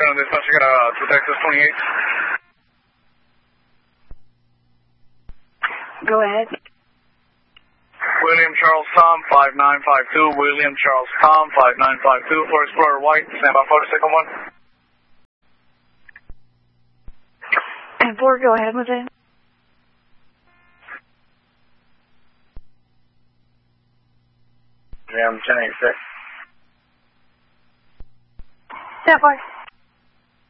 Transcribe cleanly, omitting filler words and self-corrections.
General Dispatch, you got 2 Texas 28. Go ahead. William Charles Tom 5952. William Charles Tom 5952 for Explorer White. Stand by for the second one. And 4, go ahead with it. Jam 1086. Stand by.